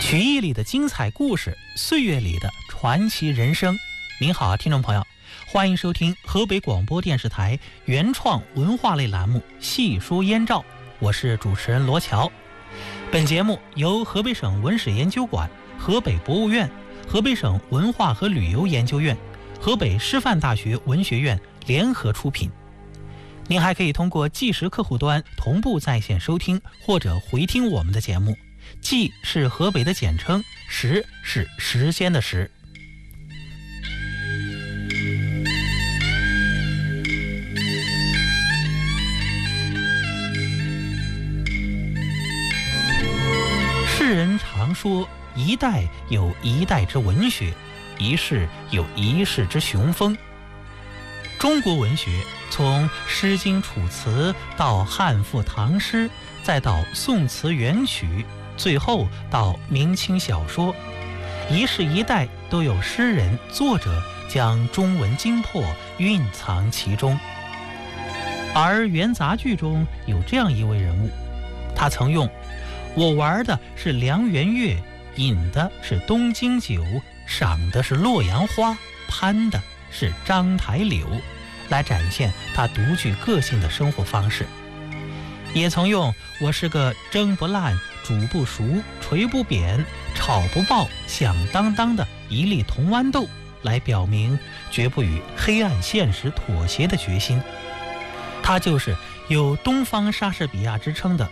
曲艺里的精彩故事，岁月里的传奇人生。您好，听众朋友，欢迎收听河北广播电视台原创文化类栏目《细说燕赵》，我是主持人罗乔。本节目由河北省文史研究馆、河北博物院、河北省文化和旅游研究院、河北师范大学文学院联合出品。您还可以通过计时客户端同步在线收听或者回听我们的节目。计是河北的简称，时是时间的时。世人常说，一代有一代之文学，一世有一世之雄风。中国文学从《诗经》《楚辞》到汉赋唐诗，再到宋词元曲，最后到明清小说，一世一代都有诗人作者将中文精魄蕴藏其中。而元杂剧中有这样一位人物，他曾用我玩的是梁园月，饮的是东京酒，赏的是洛阳花，攀的是章台柳，来展现他独具个性的生活方式。也曾用我是个蒸不烂、煮不熟、捶不扁、炒不爆、响当当的一粒铜豌豆来表明绝不与黑暗现实妥协的决心。他就是有东方莎士比亚之称的